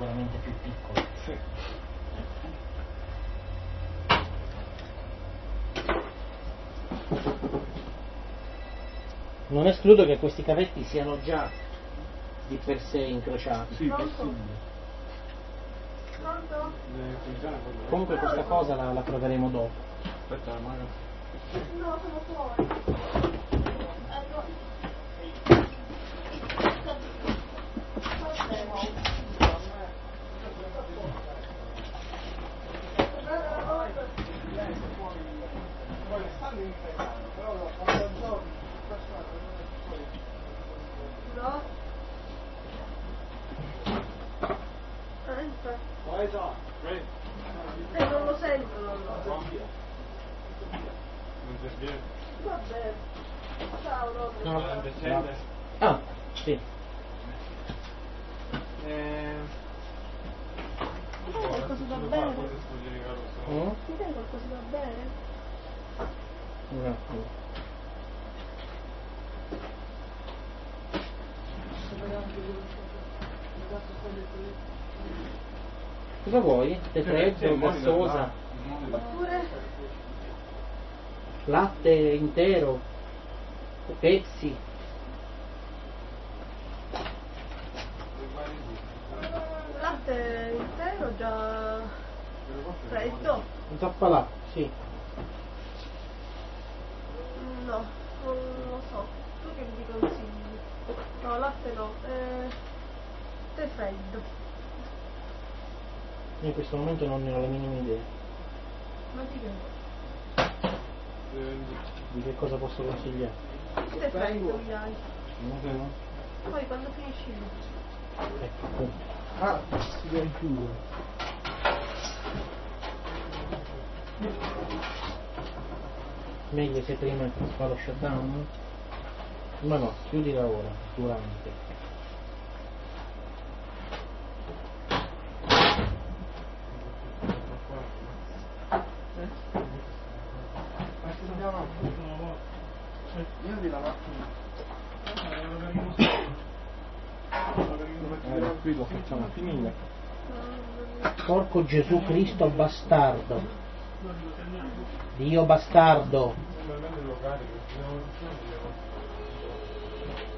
sicuramente più piccolo. Sì. Non escludo che questi cavetti siano già di per sé incrociati. Sì, possibile. Pronto? Funziona quello. Comunque questa cosa la proveremo dopo. Aspetta, magari. No, sono fuori. Ecco. No? Non lo sento, non si viene. Va bene. Ciao, Robert. No. Ah, sì. Ti dai qualcosa da bere? Mm? Ti dai qualcosa da bere? Un attimo. Cosa vuoi? Tè freddo, gassosa, Oppure? latte intero, pezzi. Latte intero già freddo? Zappalà, sì. No, non lo so. Tu che mi consigli? No, latte no. Tè freddo. Io in questo momento non ne ho la minima idea Ma di che? di che cosa posso consigliare. Tè freddo mi dai. No. Poi quando finisci lì. Ecco, appunto. Ah, si deve chiudere. Meglio se prima fa lo shutdown? Ma no, chiudila ora, durante. Io di la macchina. Qui lo facciamo finire. Porco Gesù Cristo bastardo. Dio bastardo.